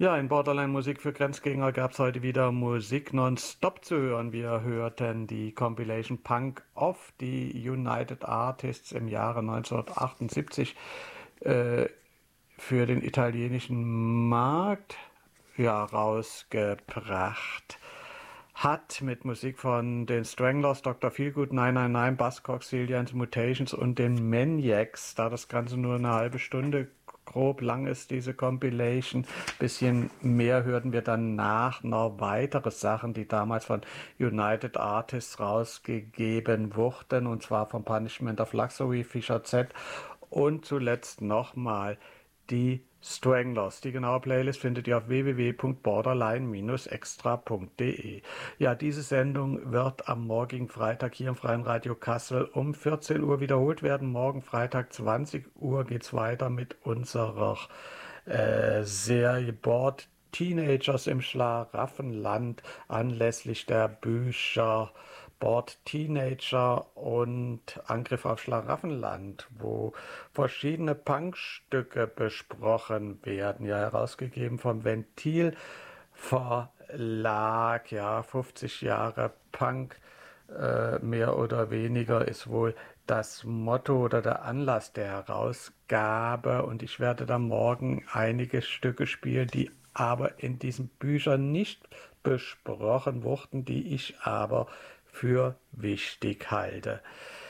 Ja, in Borderline Musik für Grenzgänger gab es heute wieder Musik nonstop zu hören. Wir hörten die Compilation Punk of die United Artists im Jahre 1978 äh, für den italienischen Markt rausgebracht. Hat mit Musik von den Stranglers, Dr. Feelgood, 999, Buzzcocks, Zillions, Mutations und den Maniacs, da das Ganze nur eine halbe Stunde grob lang ist, diese Compilation. Bisschen mehr hörten wir danach noch weitere Sachen, die damals von United Artists rausgegeben wurden, und zwar von Punishment of Luxury, Fisher Z und zuletzt nochmal die Stranglers. Die genaue Playlist findet ihr auf www.borderline-extra.de. Ja, diese Sendung wird am morgigen Freitag hier im Freien Radio Kassel um 14 Uhr wiederholt werden. Morgen Freitag 20 Uhr geht's weiter mit unserer Serie Board Teenagers im Schlaraffenland anlässlich der Bücher Board Teenager und Angriff auf Schlaraffenland, wo verschiedene Punkstücke besprochen werden, ja, herausgegeben vom Ventil Verlag, ja, 50 Jahre Punk, mehr oder weniger ist wohl das Motto oder der Anlass der Herausgabe, und ich werde dann morgen einige Stücke spielen, die aber in diesen Büchern nicht besprochen wurden, die ich aber für wichtig halte.